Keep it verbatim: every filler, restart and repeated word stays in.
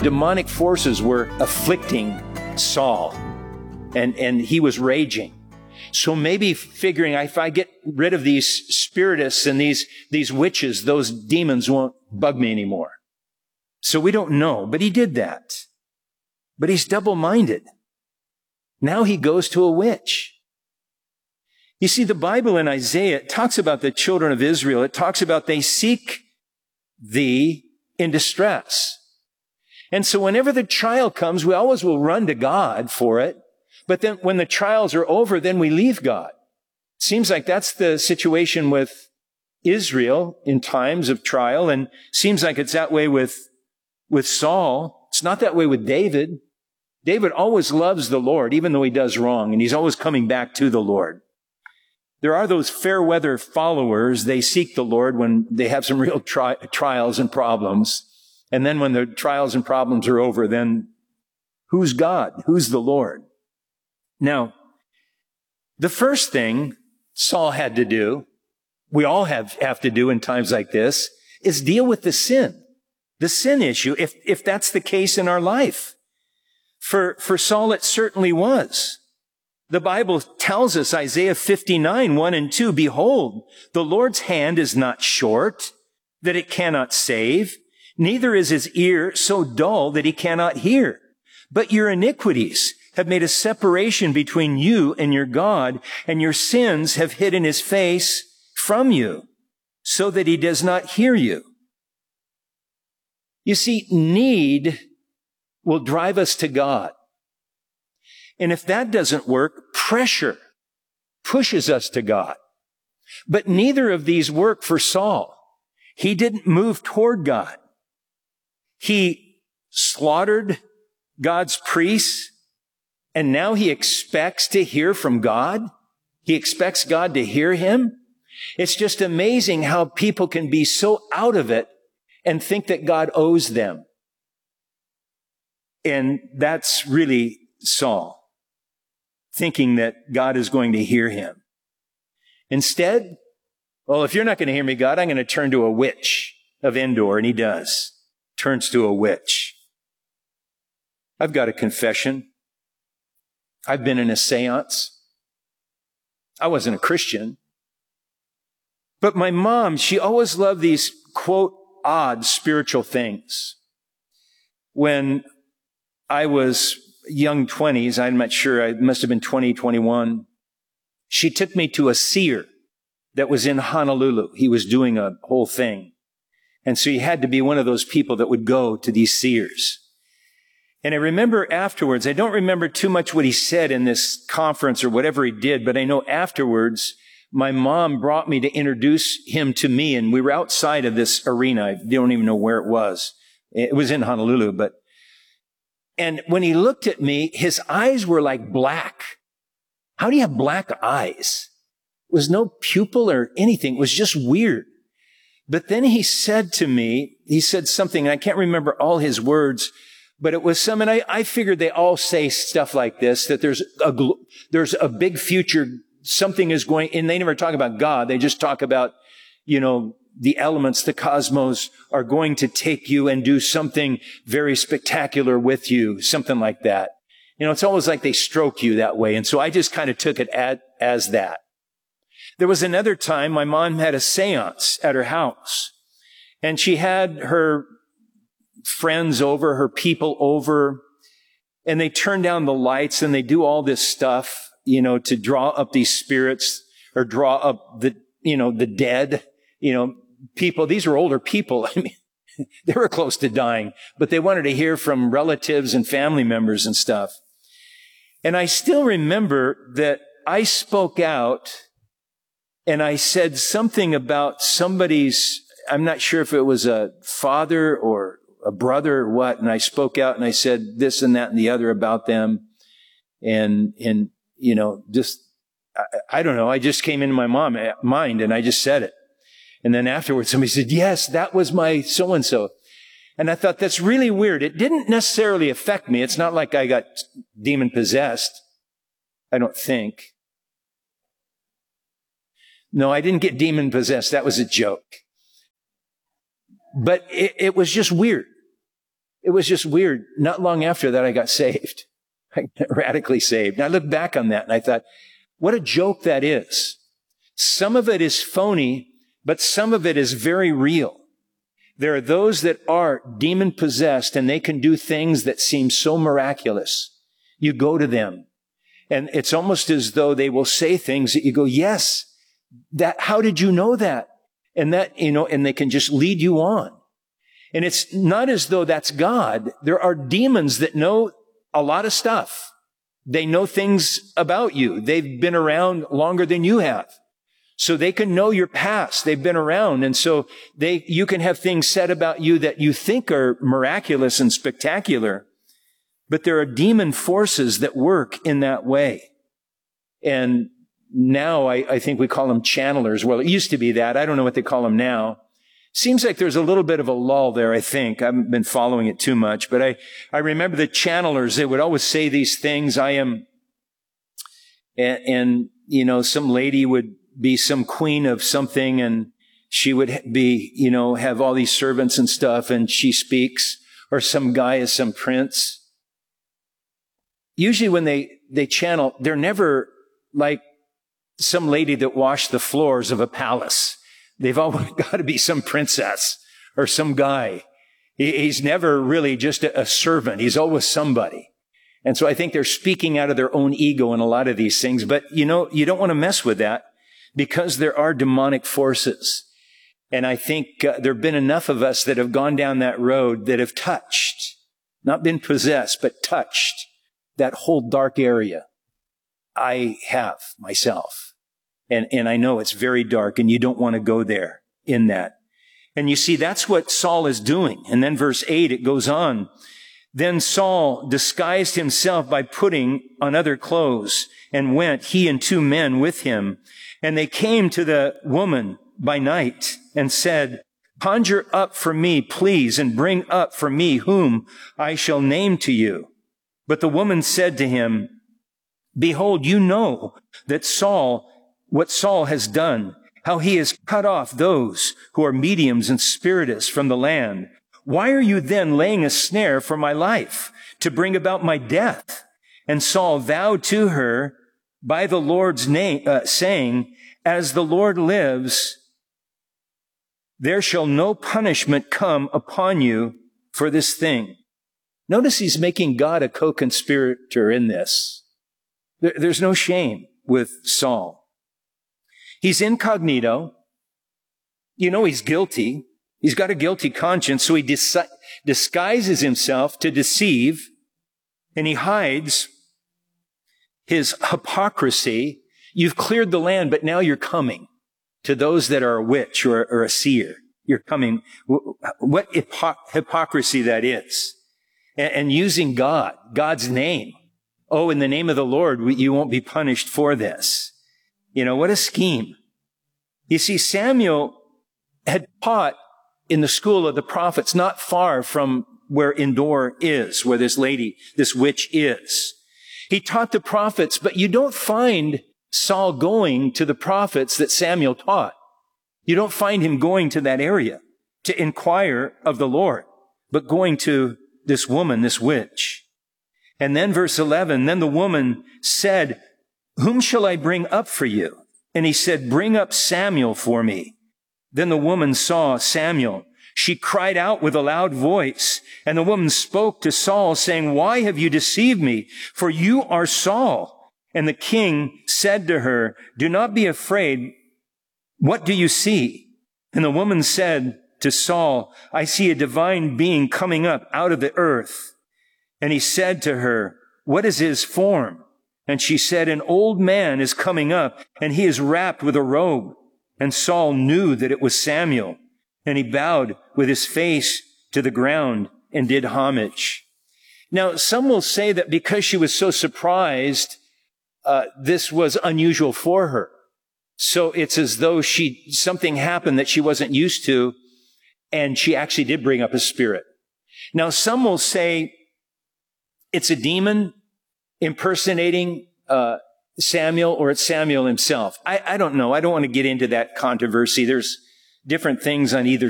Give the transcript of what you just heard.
demonic forces were afflicting Saul, and, and he was raging. So maybe figuring if I get rid of these spiritists and these, these witches, those demons won't bug me anymore. So we don't know, but he did that. But he's double-minded. Now he goes to a witch. You see, the Bible in Isaiah, it talks about the children of Israel. It talks about they seek thee in distress. And so whenever the trial comes, we always will run to God for it. But then when the trials are over, then we leave God. It seems like that's the situation with Israel in times of trial, and seems like it's that way with, with Saul. It's not that way with David. David always loves the Lord, even though he does wrong, and he's always coming back to the Lord. There are those fair weather followers. They seek the Lord when they have some real tri- trials and problems. And then when the trials and problems are over, then who's God? Who's the Lord? Now, the first thing Saul had to do, we all have, have to do in times like this, is deal with the sin. The sin issue, if, if that's the case in our life. For, for Saul, it certainly was. The Bible tells us, Isaiah fifty-nine, one and two, behold, the Lord's hand is not short, that it cannot save, neither is his ear so dull that he cannot hear. But your iniquities have made a separation between you and your God, and your sins have hidden his face from you, so that he does not hear you. You see, need will drive us to God. And if that doesn't work, pressure pushes us to God. But neither of these work for Saul. He didn't move toward God. He slaughtered God's priests, and now he expects to hear from God. He expects God to hear him. It's just amazing how people can be so out of it and think that God owes them. And that's really Saul, thinking that God is going to hear him. Instead, well, if you're not going to hear me, God, I'm going to turn to a witch of Endor. And he does. Turns to a witch. I've got a confession. I've been in a seance. I wasn't a Christian. But my mom, she always loved these, quote, odd spiritual things. When I was young twenties, I'm not sure, I must have been twenty, twenty-one. She took me to a seer that was in Honolulu. He was doing a whole thing. And so he had to be one of those people that would go to these seers. And I remember afterwards, I don't remember too much what he said in this conference or whatever he did, but I know afterwards, my mom brought me to introduce him to me, and we were outside of this arena. I don't even know where it was. It was in Honolulu, but and when he looked at me, his eyes were like black. How do you have black eyes? There was no pupil or anything. It was just weird. But then he said to me, he said something, and I can't remember all his words, but it was some, and I, I figured they all say stuff like this, that there's a, there's a big future, something is going, and they never talk about God. They just talk about, you know, the elements, the cosmos are going to take you and do something very spectacular with you, something like that. You know, it's always like they stroke you that way. And so I just kind of took it at, as that. There was another time my mom had a seance at her house, and she had her friends over, her people over, and they turn down the lights and they do all this stuff, you know, to draw up these spirits or draw up the, you know, the dead, you know, people. These are older people. I mean, they were close to dying, but they wanted to hear from relatives and family members and stuff. And I still remember that I spoke out and I said something about somebody's, I'm not sure if it was a father or a brother or what, and I spoke out and I said this and that and the other about them. And, and, you know, just, I, I don't know, I just came into my mom, mind and I just said it. And then afterwards somebody said, yes, that was my so-and-so. And I thought, that's really weird. It didn't necessarily affect me. It's not like I got demon possessed. I don't think. No, I didn't get demon possessed. That was a joke. But it, it was just weird. it was just weird. Not long after that, I got saved. I got radically saved. And I look back on that and I thought, what a joke that is. Some of it is phony, but some of it is very real. There are those that are demon possessed and they can do things that seem so miraculous. You go to them and it's almost as though they will say things that you go, yes, that, how did you know that? And that, you know, and they can just lead you on. And it's not as though that's God. There are demons that know a lot of stuff. They know things about you. They've been around longer than you have. So they can know your past. They've been around. And so they, you can have things said about you that you think are miraculous and spectacular. But there are demon forces that work in that way. And now I, I think we call them channelers. Well, it used to be that. I don't know what they call them now. Seems like there's a little bit of a lull there, I think. I haven't been following it too much. But I, I remember the channelers, they would always say these things. I am, and, and you know, some lady would be some queen of something and she would be, you know, have all these servants and stuff and she speaks, or some guy is some prince. Usually when they, they channel, they're never like some lady that washed the floors of a palace. They've always got to be some princess or some guy. He's never really just a servant. He's always somebody. And so I think they're speaking out of their own ego in a lot of these things. But, you know, you don't want to mess with that because there are demonic forces. And I think uh, there have been enough of us that have gone down that road that have touched, not been possessed, but touched that whole dark area. I have myself. And, and I know it's very dark and you don't want to go there in that. And you see, that's what Saul is doing. And then verse eight, it goes on. Then Saul disguised himself by putting on other clothes and went, he and two men with him. And they came to the woman by night and said, conjure up for me, please, and bring up for me whom I shall name to you. But the woman said to him, behold, you know that Saul, what Saul has done, how he has cut off those who are mediums and spiritists from the land. Why are you then laying a snare for my life to bring about my death? And Saul vowed to her by the Lord's name, uh, saying, as the Lord lives, there shall no punishment come upon you for this thing. Notice he's making God a co-conspirator in this. There, there's no shame with Saul. He's incognito. You know he's guilty. He's got a guilty conscience, so he dis- disguises himself to deceive, and he hides his hypocrisy. You've cleared the land, but now you're coming to those that are a witch or, or a seer. You're coming. What hypo- hypocrisy that is. And, and using God, God's name. Oh, in the name of the Lord, you won't be punished for this. You know, what a scheme. You see, Samuel had taught in the school of the prophets, not far from where Endor is, where this lady, this witch is. He taught the prophets, but you don't find Saul going to the prophets that Samuel taught. You don't find him going to that area to inquire of the Lord, but going to this woman, this witch. And then verse eleven, then the woman said, whom shall I bring up for you? And he said, bring up Samuel for me. Then the woman saw Samuel. She cried out with a loud voice. And the woman spoke to Saul, saying, why have you deceived me? For you are Saul. And the king said to her, do not be afraid. What do you see? And the woman said to Saul, I see a divine being coming up out of the earth. And he said to her, what is his form? And she said, an old man is coming up, and he is wrapped with a robe. And Saul knew that it was Samuel, and he bowed with his face to the ground and did homage. Now, some will say that because she was so surprised, uh, this was unusual for her. So it's as though she, something happened that she wasn't used to, and she actually did bring up a spirit. Now, some will say it's a demon impersonating uh, Samuel, or it's Samuel himself. I, I don't know. I don't want to get into that controversy. There's different things on either